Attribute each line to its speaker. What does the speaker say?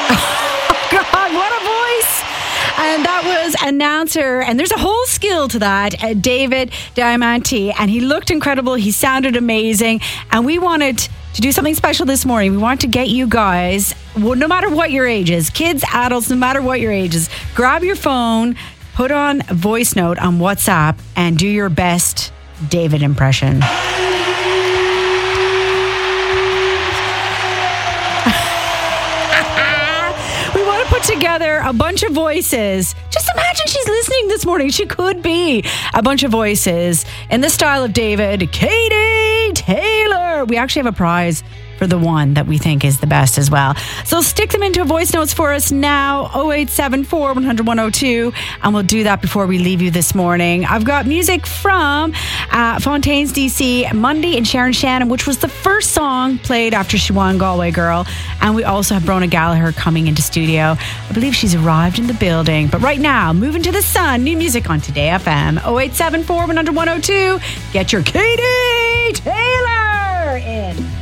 Speaker 1: God, what a voice! And that was announcer, and there's a whole skill to that, David Diamante, and he looked incredible. He sounded amazing, and we wanted to do something special this morning. We want to get you guys, well, no matter what your age is, kids, adults, no matter what your age is, grab your phone, put on a voice note on WhatsApp, and do your best David impression. Put together a bunch of voices. Just imagine she's listening this morning. She could be a bunch of voices in the style of David. Katie Taylor. We actually have a prize for the one that we think is the best as well. So stick them into voice notes for us now, 0874 100 102, and we'll do that before we leave you this morning. I've got music from Fontaines DC, Mundy and Sharon Shannon, which was the first song played after she won Galway Girl. And we also have Brona Gallagher coming into studio. I believe she's arrived in the building. But right now, moving to the sun, new music on Today FM, 0874 100 102. Get your Katie Taylor in.